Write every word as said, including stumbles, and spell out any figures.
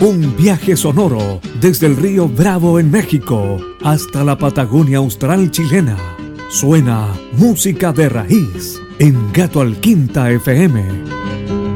Un viaje sonoro desde el río Bravo en México hasta la Patagonia Austral chilena. Suena música de raíz en Gato Alquinta F M.